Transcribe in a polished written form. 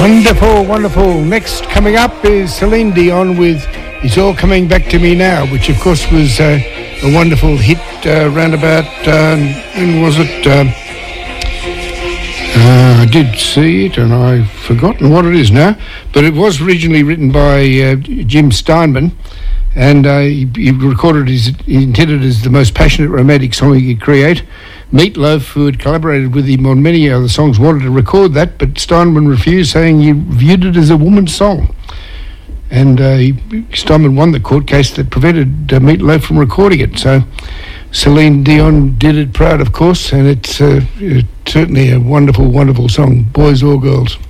Wonderful, wonderful. Next coming up is Celine Dion with It's All Coming Back to Me Now, which of course was a wonderful hit round about, when was it? I did see it and I've forgotten what it is now, but it was originally written by Jim Steinman, and he recorded he intended it as the most passionate romantic song he could create. Meatloaf, who had collaborated with him on many other songs, wanted to record that, but Steinman refused, saying he viewed it as a woman's song. And Steinman won the court case that prevented Meatloaf from recording it. So Celine Dion did it proud, of course, and it's certainly a wonderful, wonderful song, boys or girls.